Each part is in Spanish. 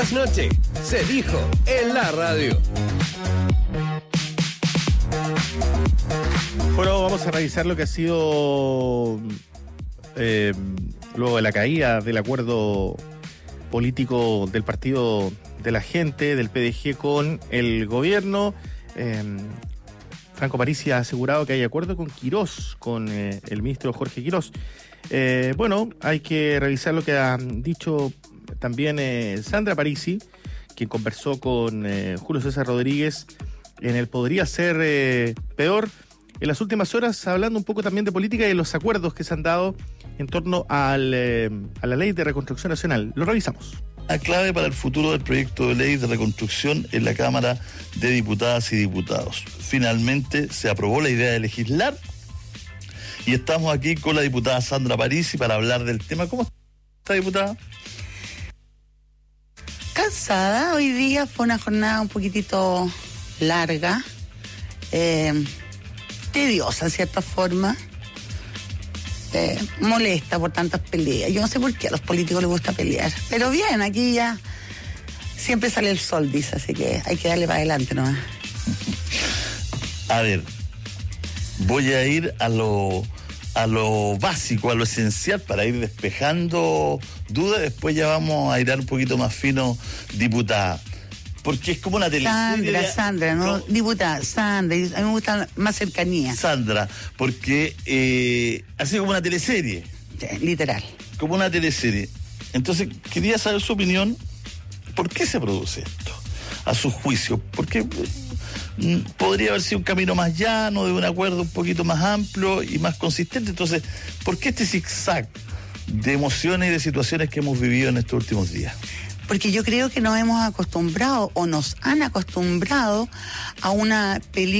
Noche se dijo en la radio. Bueno, vamos a revisar lo que ha sido luego de la caída del acuerdo político del Partido de la Gente, del PDG, con el gobierno. Franco Parisi ha asegurado que hay acuerdo con Quirós, con el ministro Jorge Quirós. Bueno, hay que revisar lo que ha dicho también Sandra Parisi, quien conversó con Julio César Rodríguez en el Podría Ser Peor en las últimas horas, hablando un poco también de política y de los acuerdos que se han dado en torno a la Ley de Reconstrucción Nacional. Lo revisamos. La clave para el futuro del proyecto de ley de reconstrucción en la Cámara de Diputadas y Diputados. Finalmente se aprobó la idea de legislar y estamos aquí con la diputada Sandra Parisi para hablar del tema. ¿Cómo está, diputada? Cansada, hoy día fue una jornada un poquitito larga, tediosa en cierta forma, molesta por tantas peleas. Yo no sé por qué a los políticos les gusta pelear, pero bien, aquí ya siempre sale el sol, dice, así que hay que darle para adelante nomás. A ver, voy a ir a lo básico, a lo esencial, para ir despejando dudas. Después ya vamos a ir un poquito más fino, diputada, porque es como una teleserie. Sandra, ¿no? Diputada, Sandra, a mí me gusta más cercanía. Sandra, porque ha sido como una teleserie. Sí, literal. Como una teleserie. Entonces, quería saber su opinión. ¿Por qué se produce esto? A su juicio. Porque podría haber sido un camino más llano, de un acuerdo un poquito más amplio y más consistente. Entonces, ¿por qué este zigzag de emociones y de situaciones que hemos vivido en estos últimos días? Porque yo creo que nos hemos acostumbrado o nos han acostumbrado a una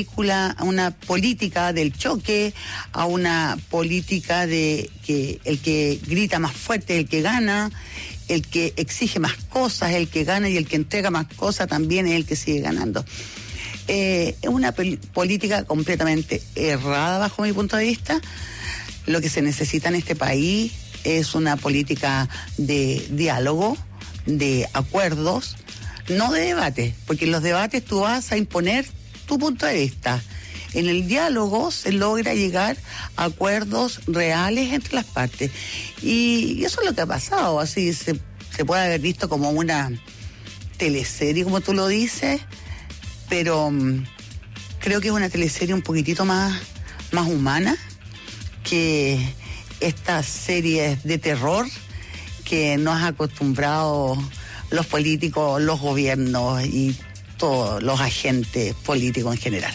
política del choque, a una política de que el que grita más fuerte es el que gana, el que exige más cosas, el que gana, y el que entrega más cosas también es el que sigue ganando. Es una política completamente errada bajo mi punto de vista. Lo que se necesita en este país es una política de diálogo, de acuerdos, no de debate, porque en los debates tú vas a imponer tu punto de vista. En el diálogo se logra llegar a acuerdos reales entre las partes. Y eso es lo que ha pasado. Así se puede haber visto como una teleserie, como tú lo dices, pero creo que es una teleserie un poquitito más humana que estas series de terror que nos han acostumbrado los políticos, los gobiernos y todos los agentes políticos en general.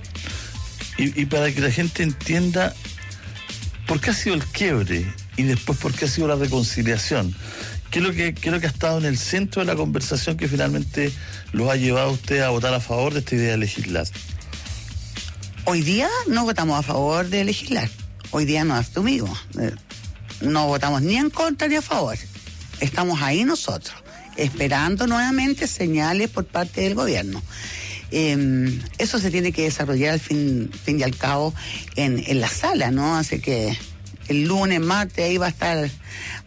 Y para que la gente entienda por qué ha sido el quiebre y después por qué ha sido la reconciliación. ¿Qué es lo que ha estado en el centro de la conversación que finalmente los ha llevado a usted a votar a favor de esta idea de legislar? Hoy día no votamos a favor de legislar. Hoy día nos abstuvimos. No votamos ni en contra ni a favor. Estamos ahí nosotros, esperando nuevamente señales por parte del gobierno. Eso se tiene que desarrollar al fin y al cabo en la sala, ¿no? Así que el lunes, martes, ahí va a estar